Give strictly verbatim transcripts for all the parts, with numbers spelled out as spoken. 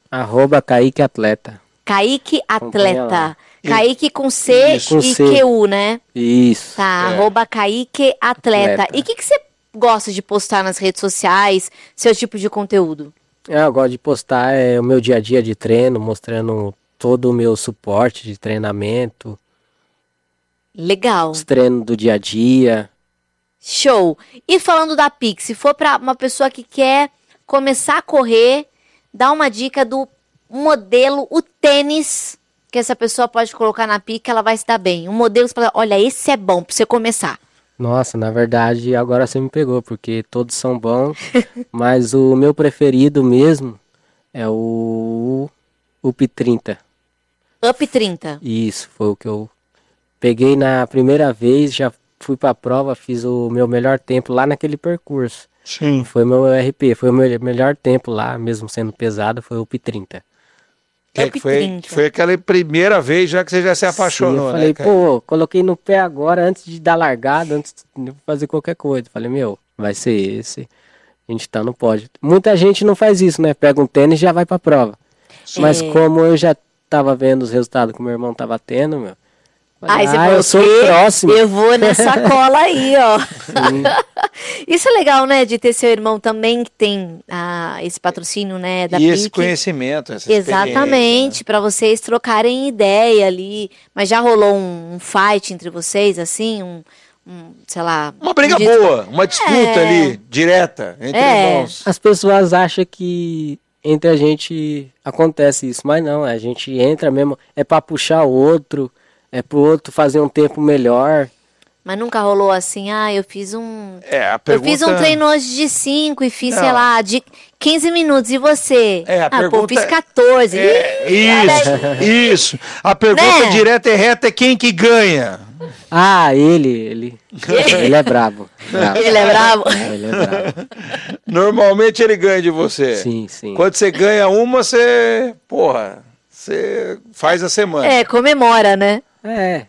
Arroba Kaique Atleta. Kaique Atleta. Kaique com C Isso, com e C. Q U, né? Isso. Tá, É. arroba Kaique Atleta. Atleta. E o que, que você gosta de postar nas redes sociais, seu tipo de conteúdo? É, eu gosto de postar é, o meu dia a dia de treino, mostrando todo o meu suporte de treinamento, Legal. os treinos do dia a dia. Show. E falando da Pix, se for para uma pessoa que quer começar a correr, dá uma dica do modelo, o tênis que essa pessoa pode colocar na Pix, ela vai se dar bem. Um modelo que você fala, olha, esse é bom para você começar. Nossa, na verdade, agora você me pegou, porque todos são bons, mas o meu preferido mesmo é o U P trinta. Up trinta. Isso, foi o que eu peguei na primeira vez, já fui pra prova, fiz o meu melhor tempo lá naquele percurso. Sim. Foi meu R P, foi o meu melhor tempo lá, mesmo sendo pesado, foi o U P trinta. Que, Up que foi, trinta. foi aquela primeira vez já que você já se apaixonou, Sim, eu falei, né, cara? pô, coloquei no pé agora, antes de dar largada, antes de fazer qualquer coisa. Falei, meu, vai ser esse. A gente tá no pódio. Muita gente não faz isso, né? Pega um tênis e já vai pra prova. Mas É. como eu já tava vendo os resultados que o meu irmão tava tendo, meu. Falei, Aí você ah, falou, eu sou "Quê? o próximo. Eu vou nessa cola aí, ó." Sim. Isso é legal, né? De ter seu irmão também que tem ah, esse patrocínio, né? Da E esse Pix. conhecimento, essa experiência, Exatamente, para vocês trocarem ideia ali. Mas já rolou um, um fight entre vocês, assim? Um, um sei lá... Uma briga um dis- boa, uma disputa É. ali, direta, entre É. irmãos. As pessoas acham que entre a gente acontece isso, mas não, a gente entra mesmo, é pra puxar o outro, é pro outro fazer um tempo melhor. Mas nunca rolou assim, ah, eu fiz um... É, a Eu pergunta... fiz um treino hoje de cinco e fiz, Não. sei lá, de quinze minutos. E você? É, a ah, pô, pergunta fiz catorze. É, Ih, isso, isso. A pergunta Né? direta e reta é quem que ganha. Ah, ele, ele, ele é brabo. brabo. Ele é bravo? É, ele é brabo. Normalmente ele ganha de você. Sim, sim. Quando você ganha uma, você, porra, você faz a semana. É, comemora, né? É.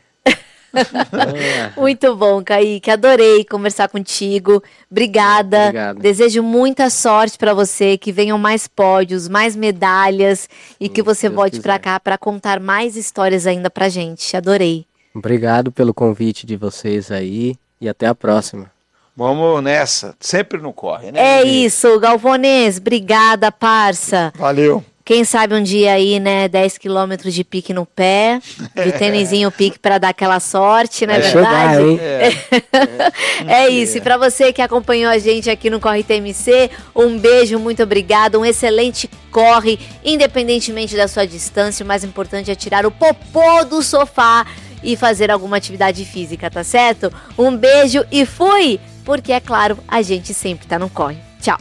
Muito bom, Kaique. Adorei conversar contigo. Obrigada. Obrigado. Desejo muita sorte para você, que venham mais pódios, mais medalhas e que você Deus volte para quiser. cá para contar mais histórias ainda pra gente. Adorei. Obrigado pelo convite de vocês aí e até a próxima. Vamos nessa. Sempre não corre, né? É Nenê? isso, Galvonês. Obrigada, parça. Valeu. Quem sabe um dia aí, né, dez quilômetros de pique no pé, de tênisinho pique para dar aquela sorte, não é Vai verdade? chegar, hein? É isso, e para você que acompanhou a gente aqui no Corre T M C, um beijo, muito obrigado, um excelente corre, independentemente da sua distância, o mais importante é tirar o popô do sofá e fazer alguma atividade física, tá certo? Um beijo e fui! Porque, é claro, a gente sempre tá no corre. Tchau!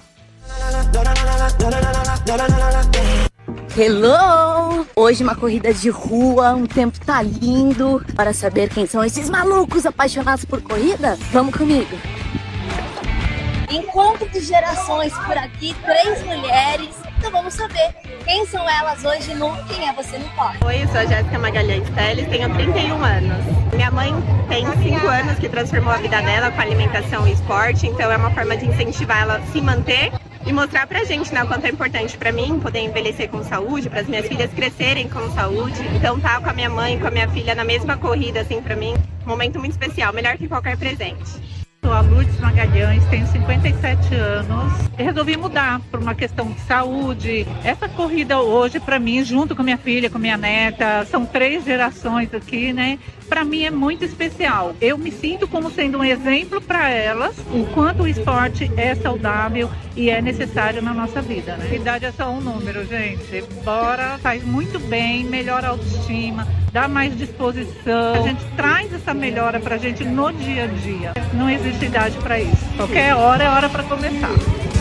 Hello! Hoje uma corrida de rua, um tempo tá lindo. Para saber quem são esses malucos apaixonados por corrida, vamos comigo. Encontro de gerações por aqui, três mulheres. Então vamos saber quem são elas hoje no Quem é Você no Corre. Oi, eu sou a Jéssica Magalhães Teles, tenho trinta e um anos. Minha mãe tem cinco anos que transformou a vida dela com alimentação e esporte, então é uma forma de incentivar ela a se manter e mostrar pra gente, né, o quanto é importante pra mim poder envelhecer com saúde, para as minhas filhas crescerem com saúde. Então tá com a minha mãe, com a minha filha na mesma corrida, assim, pra mim, um momento muito especial, melhor que qualquer presente. Sou a Lourdes Magalhães, tenho cinquenta e sete anos e resolvi mudar por uma questão de saúde. Essa corrida hoje, para mim, junto com minha filha, com minha neta, são três gerações aqui, né? Para mim é muito especial. Eu me sinto como sendo um exemplo para elas, o quanto o esporte é saudável e é necessário na nossa vida, né? A idade é só um número, gente. Bora, faz muito bem, melhora a autoestima, dá mais disposição. A gente traz essa melhora pra gente no dia a dia. Não existe idade para isso. Qualquer hora é hora para começar.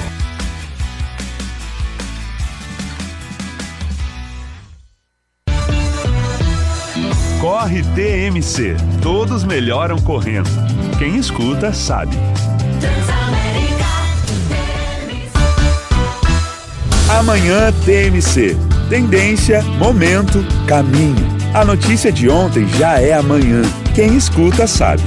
Corre T M C. Todos melhoram correndo. Quem escuta sabe. Amanhã T M C. Tendência, momento, caminho. A notícia de ontem já é amanhã. Quem escuta sabe.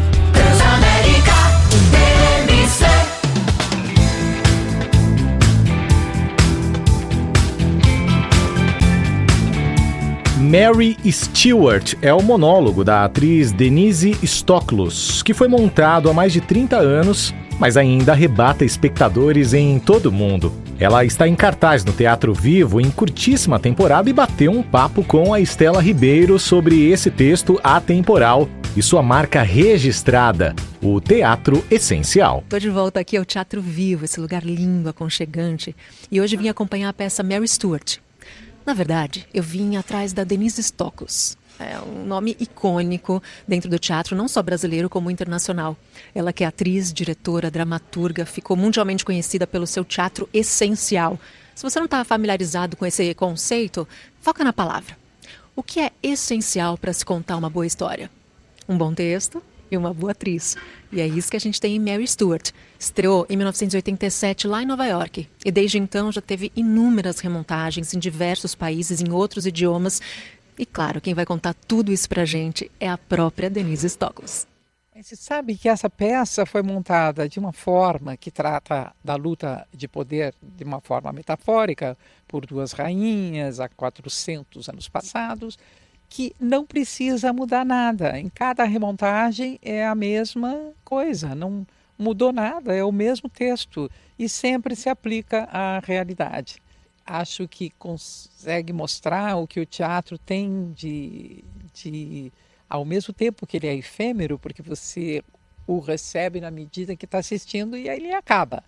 Mary Stuart é o monólogo da atriz Denise Stoklos, que foi montado há mais de trinta anos, mas ainda arrebata espectadores em todo o mundo. Ela está em cartaz no Teatro Vivo em curtíssima temporada e bateu um papo com a Estela Ribeiro sobre esse texto atemporal e sua marca registrada, o Teatro Essencial. Estou de volta aqui ao Teatro Vivo, esse lugar lindo, aconchegante, e hoje vim acompanhar a peça Mary Stuart. Na verdade, eu vim atrás da Denise Stoklos. É um nome icônico dentro do teatro, não só brasileiro como internacional. Ela que é atriz, diretora, dramaturga, ficou mundialmente conhecida pelo seu Teatro Essencial. Se você não está familiarizado com esse conceito, foca na palavra. O que é essencial para se contar uma boa história? Um bom texto e uma boa atriz. E é isso que a gente tem em Mary Stuart. Estreou em mil novecentos e oitenta e sete lá em Nova York. E desde então já teve inúmeras remontagens em diversos países, em outros idiomas. E claro, quem vai contar tudo isso pra gente é a própria Denise Stoklos. Você sabe que essa peça foi montada de uma forma que trata da luta de poder de uma forma metafórica por duas rainhas há quatrocentos anos passados, que não precisa mudar nada. Em cada remontagem é a mesma coisa, não mudou nada, é o mesmo texto e sempre se aplica à realidade. Acho que consegue mostrar o que o teatro tem de, de... Ao mesmo tempo que ele é efêmero, porque você o recebe na medida que está assistindo e aí ele acaba.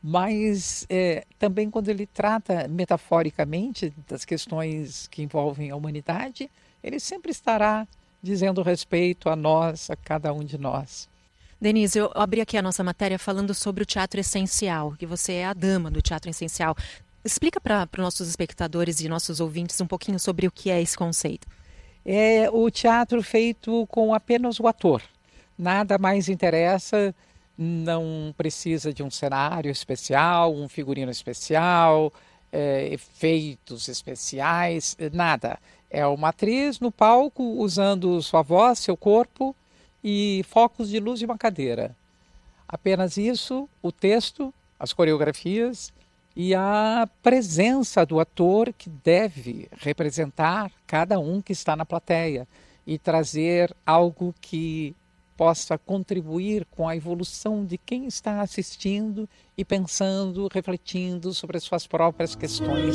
Mas é, também quando ele trata metaforicamente das questões que envolvem a humanidade, ele sempre estará dizendo respeito a nós, a cada um de nós. Denise, eu abri aqui a nossa matéria falando sobre o Teatro Essencial, que você é a dama do Teatro Essencial. Explica para os nossos espectadores e nossos ouvintes um pouquinho sobre o que é esse conceito. É o teatro feito com apenas o ator. Nada mais interessa, não precisa de um cenário especial, um figurino especial, é, efeitos especiais, nada. É uma atriz no palco usando sua voz, seu corpo e focos de luz de uma cadeira. Apenas isso, o texto, as coreografias e a presença do ator que deve representar cada um que está na plateia e trazer algo que possa contribuir com a evolução de quem está assistindo e pensando, refletindo sobre as suas próprias questões.